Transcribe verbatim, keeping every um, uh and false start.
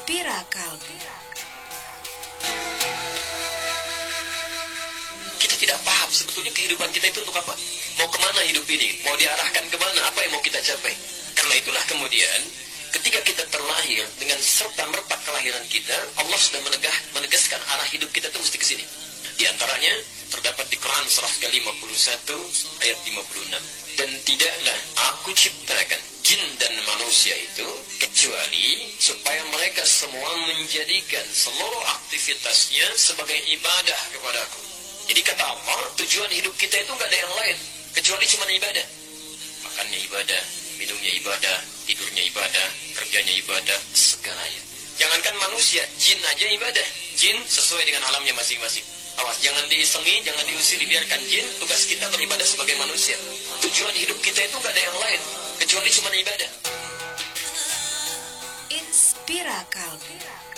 Inspira Kalbu. Kita tidak paham sebetulnya kehidupan kita itu untuk apa. Mau kemana hidup ini? Mau diarahkan kemana? Apa yang mau kita capai? Karena itulah kemudian ketika kita terlahir dengan serta merta kelahiran kita, Allah sudah menegah, menegaskan arah hidup kita itu mesti ke sini. Di antaranya terdapat di Quran surah ke lima puluh satu ayat lima puluh enam. Dan tidaklah aku ciptakan jin dan manusia itu kecuali supaya mereka semua menjadikan seluruh aktivitasnya sebagai ibadah kepadaku. Jadi kata Allah, tujuan hidup kita itu nggak ada yang lain kecuali cuma ibadah. Makannya ibadah, minumnya ibadah, tidurnya ibadah, kerjanya ibadah, segalanya. Jangankan manusia, jin aja ibadah. Jin sesuai dengan alamnya masing-masing. Awas, jangan diisengi, jangan diusir, dibiarkan jin. Tugas kita beribadah sebagai manusia. Tujuan hidup kita itu nggak ada yang lain kecuali cuma ibadah. Inspira Kalbu.